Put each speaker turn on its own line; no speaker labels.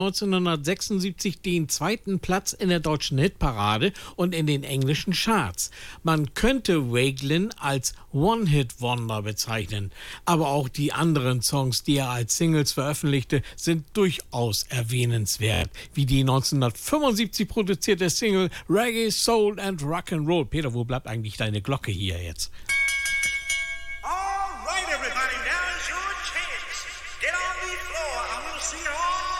1976 den zweiten Platz in der deutschen Hitparade und in den englischen Charts. Man könnte Waylon als One-Hit-Wonder bezeichnen, aber auch die anderen Songs, die er als Singles veröffentlichte, sind durchaus erwähnenswert, wie die 1975 produzierte Single Reggae, Soul and Rock'n'Roll. Peter, wo bleibt eigentlich deine Glocke hier jetzt?
All right, everybody, now's your chance. Get on the floor. I want to see all